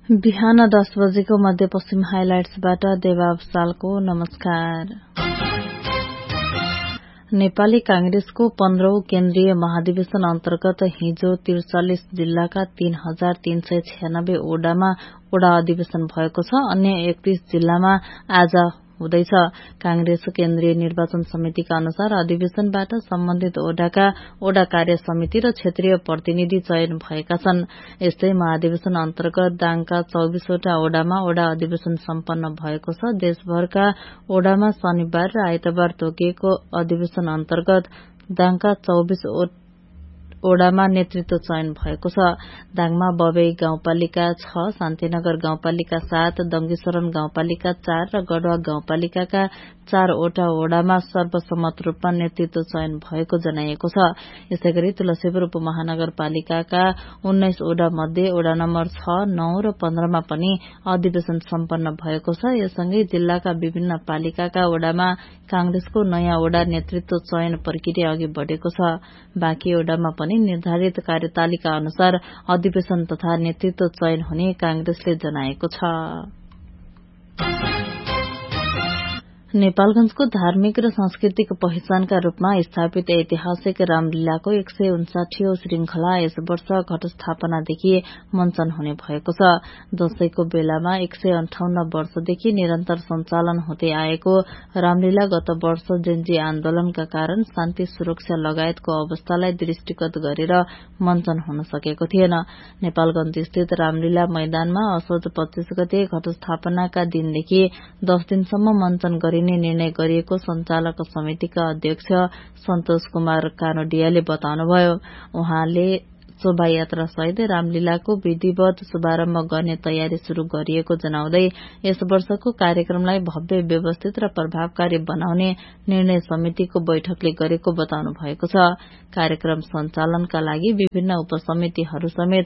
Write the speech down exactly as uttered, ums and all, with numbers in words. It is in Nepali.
बिहान दस बजेको मध्यपश्चिम हाइलाइट्सबाट देवाब सालको नमस्कार। नेपाली कांग्रेसको पन्ध्रौं केन्द्रीय महाधिवेशन अन्तर्गत हिजो त्रिचालिस जिल्लाका तीन हजार तीन सय छ्यानब्बे ओडामा ओडा अधिवेशन भएको छ। अन्य एकतीस जिल्लामा आज हुँदैछ। कांग्रेस केन्द्रीय निर्वाचन समितिका अनुसार अधिवेशनबाट सम्बन्धित ओडाका ओडा कार्य समिति र क्षेत्रीय प्रतिनिधि चयन भएका छन्। यस्तै महाधिवेशन अन्तर्गत दाङका चौबिसवटा ओडामा ओडा अधिवेशन सम्पन्न भएको छ। देशभरका ओडामा शनिबार र आइतबार तोकिएको अधिवेशन अन्तर्गत दाङका चौबिस ओडामा नेतृत्व चयन भएको छ। दाङमा बबेई गाउँपालिका छ, शान्तिनगर गाउँपालिका सात, दंगीशरण गाउँपालिका चार र गढ़वा गाउँपालिकाका चारवटा ओडामा सर्वसम्मत रूपमा नेतृत्व चयन भएको जनाइएको छ। यसैगरी तुलसीपुर उपमहानगरपालिकाका उन्नाइस ओडा मध्ये ओडा नम्बर छ, नौ र पन्ध्रमा पनि अधिवेशन सम्पन्न भएको छ। यससँगै जिल्लाका विभिन्न पालिकाका ओडामा कांग्रेसको नयाँ ओडा नेतृत्व चयन प्रक्रिया अघि बढ़ेको छ। बाँकी ओडामा पनि निर्धारित कार्यतालिका अनुसार अधिवेशन तथा नेतृत्व चयन हुने कांग्रेसले जनाएको छ। नेपालगंजको धार्मिक र सांस्कृतिक पहिचानका रूपमा स्थापित ऐतिहासिक रामलीलाको एक सय उन्साठीऔं श्रृंखला यस वर्ष घटस्थापनादेखि मञ्चन हुने भएको छ। दशैंको बेलामा एक सय अन्ठाउन्न वर्षदेखि निरन्तर सञ्चालन हुँदै आएको रामलीला गत वर्ष जेन्जी आन्दोलनका कारण शान्ति सुरक्षा लगायतको अवस्थालाई दृष्टिगत गरेर मञ्चन हुन सकेको थिएन। नेपालगंज स्थित रामलीला मैदानमा असोज पच्चीस गते घटस्थापनाका दिनदेखि दस दिनसम्म मञ्चन गरिने निर्णय गरिएको संचालक समितिका अध्यक्ष सन्तोष कुमार कानोडियाले बताउनुभयो। उहाँले शोभायात्रा सहित रामलीलाको विधिवत शुभारम्भ गर्ने तयारी शुरू गरिएको जनाउँदै यस वर्षको कार्यक्रमलाई भव्य, व्यवस्थित र प्रभावकारी बनाउने निर्णय समितिको बैठकले गरेको बताउनु भएको छ। कार्यक्रम सञ्चालनका लागि विभिन्न उपसमितिहरू समेत